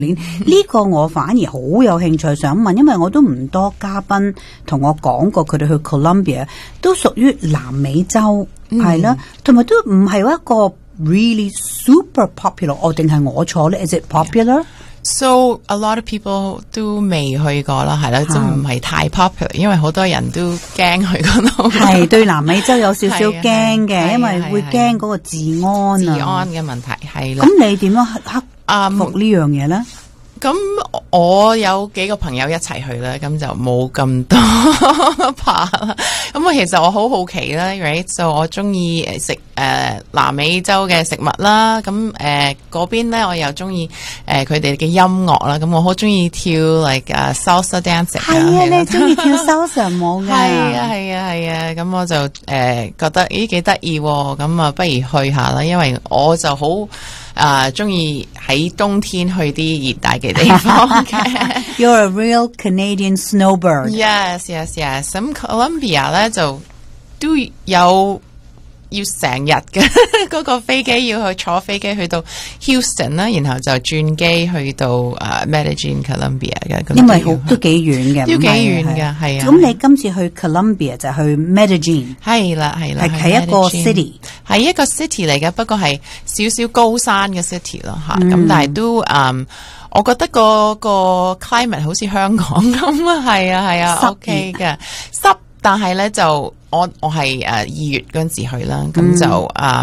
呢個我反而好有興趣想問，因為我都唔多嘉賓同我講過佢哋去 Colombia 都屬於南美洲係啦，同埋都唔係一個 really super popular， 定係我錯咧 ？Is it popular？So a lot of people 都未去過啦，係啦，都唔係太 popular， 因為好多人都驚去嗰度。係對南美洲有少少驚嘅，因為會驚嗰個治安嘅問題係啦。 咁你點樣克服呢樣嘢咧？ 咁我有幾個朋友一齊去啦，咁就冇咁多怕啦。咁我其實我好好奇啦 ，right？ So 我中意食南美洲嘅食物啦。咁嗰邊咧我又中意佢哋嘅音樂啦。咁我好中意跳 like salsa dancing。係啊，你中意跳 salsa 舞㗎？ 係啊。咁我就覺得咦幾得意喎。咁啊不如去下啦，因為我就好中意喺冬天去啲熱帶嘅地方嘅。 You're a real Canadian snowbird. Yes. 咁 Colombia 咧就都有要成日嘅嗰個飛機，要去坐飛機去到 Houston 啦，然後就轉機去到Medellin Colombia 嘅。 因為都幾遠嘅， 都幾遠嘅，係啊。 咁你今次去 Colombia 就去 Medellin， 係啦， 係一個 city， 係一個 city 嚟嘅，不過係少少高山嘅 city 咯嚇。咁但係都我覺得個 climate 好似香港咁啊，係啊，OK 嘅濕，但係咧就我係2月嗰陣時去啦，咁就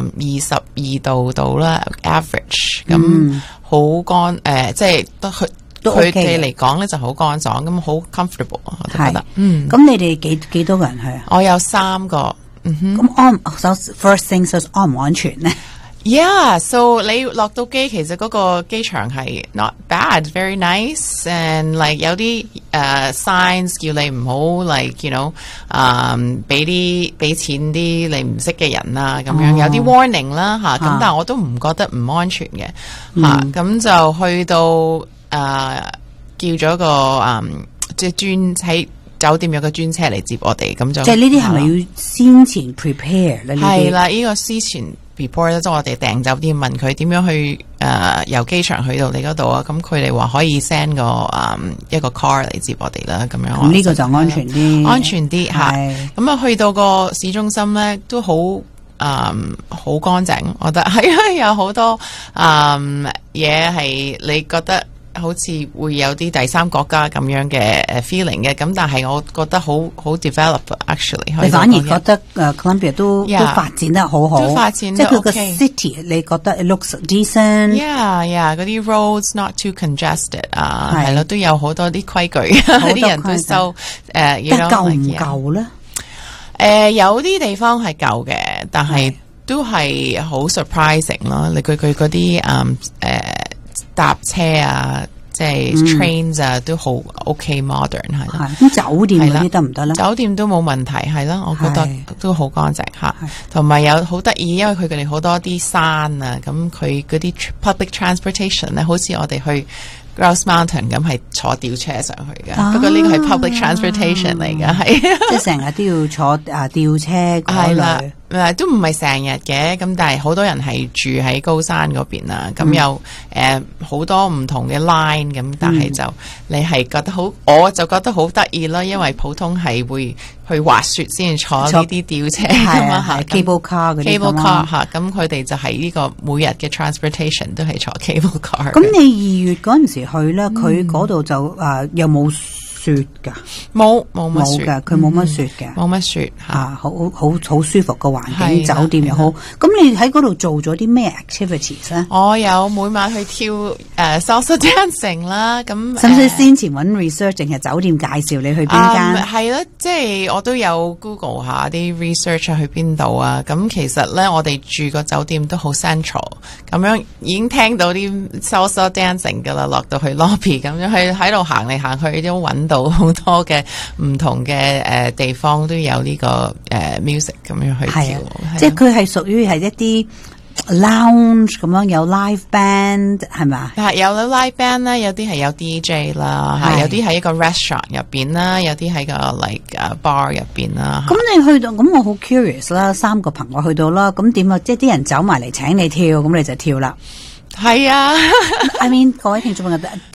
22度到啦 average， 咁好乾即係佢哋嚟講咧就好乾爽，咁好 comfortable， 我都覺得。 咁你哋幾多個人去啊？ 我有3個。 咁first things first， 安唔安全咧 ？Yeah, so 你落到機，其實嗰個機場係 not bad, very nice, and like 有啲signs 叫你唔好 like you know 俾錢啲你唔識嘅人啦，咁樣有啲 warning 啦嚇，咁但係我都唔覺得唔安全嘅嚇，咁就去到叫咗個即係專喺酒店有個專車嚟接我哋，咁就即係呢啲係咪要先前 prepare 咧？ 係啦，呢個先前 report 咧，即係我哋訂酒店問佢點樣去由機場去到你嗰度啊，咁佢哋話可以 send 一個 car 嚟接我哋啦，咁樣。 咁呢個就安全啲， 安全啲嚇。咁啊去到個市中心咧，都好好乾淨，我覺得係啊，有好多嘢係你覺得好似會有啲第三國家咁樣嘅feeling 嘅，咁但係我覺得好 develop actually。 你反而覺得Colombia 都發展得好好， 都發展得 OK。即係佢個 city， 你覺得 it looks decent？Yeah， 嗰啲 roads not too congested 係咯，都有好多啲規矩，啲人都收但夠唔夠咧？ 有啲地方係夠嘅，但係都係好 surprising 咯。你佢嗰啲搭車即係 trains 都好 OK modern 係啦。 咁酒店嗰啲得唔得咧？ 酒店都冇問題係啦，我覺得都好乾淨嚇，同埋有好得意，因為佢哋好多啲山啊，咁佢嗰啲 public transportation 咧，好似我哋去Grouse Mountain 咁係坐吊車上去嘅，不過呢個係 public transportation 嚟嘅，係即係成日都要坐吊車嗰類。 都唔係成日嘅，咁但係好多人係住喺高山嗰邊啦，咁有好多唔同嘅 line， 咁但係就你係覺得好，我就覺得好得意啦，因為普通係會去滑雪先坐呢啲吊車㗎嘛嚇 ，cable car 嗰啲 cable car 嚇，咁佢哋就係呢個每日嘅 transportation 都係坐 cable car。 咁你2月嗰陣時去咧，佢嗰度就有冇雪㗎？ 冇乜雪㗎，佢冇乜雪嘅， 冇乜雪嚇， 好舒服個環境，酒店又好。咁你喺嗰度做咗啲咩 activities 咧？ 我有每晚去跳salsa dancing 啦，咁使唔使先前揾 research 定係酒店介紹你去邊間？ 係啦，即係我都有 Google 下啲 research 去邊度啊。咁其實咧，我哋住個酒店都好 central， 咁樣已經聽到啲 salsa dancing 噶啦，落到去 lobby 咁樣喺度行嚟行去都揾到好多嘅唔同嘅地方都有呢個music 咁樣去跳， 即係佢係屬於係一啲 lounge 咁樣，有 live band 係咪？ 係有 live band 啦，有啲係有 DJ 啦，係有啲喺一個 restaurant 入邊啦，有啲喺個 like bar 入邊啦。 咁你去到，咁我好 curious 啦，3個朋友去到啦，咁點啊？即係啲人走埋嚟請你跳，咁你就跳啦。 係啊 I mean 各位聽眾朋友，